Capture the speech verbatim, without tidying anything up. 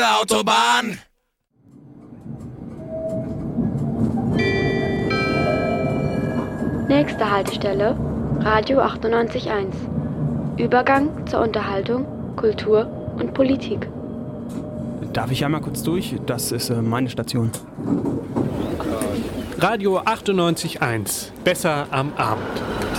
Autobahn! Nächste Haltestelle, Radio achtundneunzig Komma eins. Übergang zur Unterhaltung, Kultur und Politik. Darf ich einmal kurz durch? Das ist äh, meine Station. Radio achtundneunzig Komma eins. Besser am Abend.